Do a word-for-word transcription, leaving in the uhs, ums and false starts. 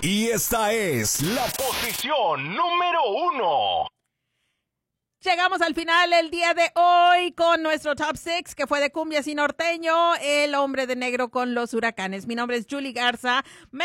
Y esta es la posición número uno. Llegamos al final el día de hoy con nuestro Top seis, que fue de cumbias y norteño, El hombre de negro con los huracanes. Mi nombre es Julie Garza.